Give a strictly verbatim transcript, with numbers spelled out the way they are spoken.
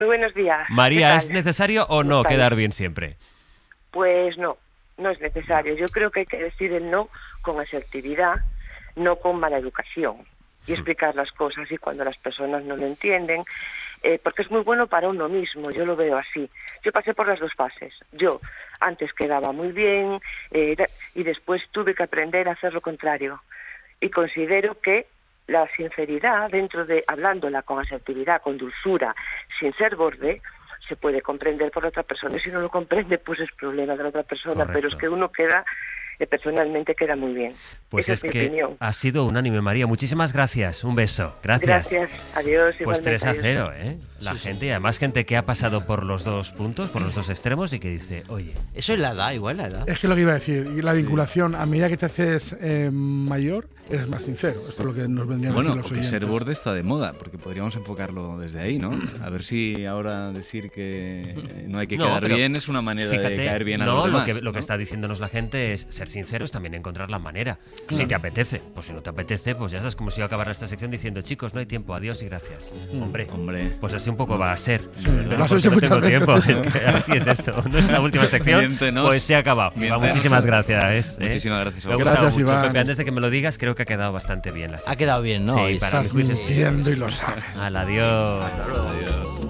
Muy buenos días. María, ¿es necesario o no quedar bien siempre? Pues no, no es necesario. Yo creo que hay que decir el no con asertividad, no con mala educación, y explicar las cosas, y cuando las personas no lo entienden, eh, porque es muy bueno para uno mismo, yo lo veo así. Yo pasé por las dos fases. Yo antes quedaba muy bien eh, y después tuve que aprender a hacer lo contrario. Y considero que la sinceridad, dentro de hablándola con asertividad, con dulzura, sin ser borde, se puede comprender por la otra persona. Y si no lo comprende, pues es problema de la otra persona. Correcto. Pero es que uno queda, eh, personalmente queda muy bien. Pues Esa es, es que mi opinión. Ha sido unánime, María. Muchísimas gracias. Un beso. Gracias. Gracias. Adiós. Pues tres a cero, adiós. ¿eh? La sí, gente, y además gente que ha pasado por los dos puntos, por los dos extremos, y que dice, oye... Eso es la edad, igual la edad. Es que lo que iba a decir, y la vinculación, sí. A medida que te haces eh, mayor, eres más sincero. Esto es lo que nos vendrían bueno, a decir los oyentes. Bueno, ser borde está de moda, porque podríamos enfocarlo desde ahí, ¿no? A ver si ahora decir que no hay que no, quedar bien es una manera fíjate, de caer bien a no, los demás. Lo que, ¿no? lo que está diciéndonos la gente es ser sincero, es también encontrar la manera. Claro. Si te apetece, pues si no te apetece, pues ya estás como si yo acabara esta sección diciendo, chicos, no hay tiempo, adiós y gracias. Mm. Hombre, Hombre, pues así un poco va a ser. Sí, pero no, no tengo tiempo, es que así es esto. No es la última sección, pues se ha acabado. Va, muchísimas gracias. ¿eh? Muchísimas gracias. Me ha gustado gracias, mucho, Iván. Pepe, antes de que me lo digas, creo que ha quedado bastante bien la sección. Ha quedado bien, ¿no? Sí, para mis juicios. Entiendo y lo sabes. Al adiós. Adiós.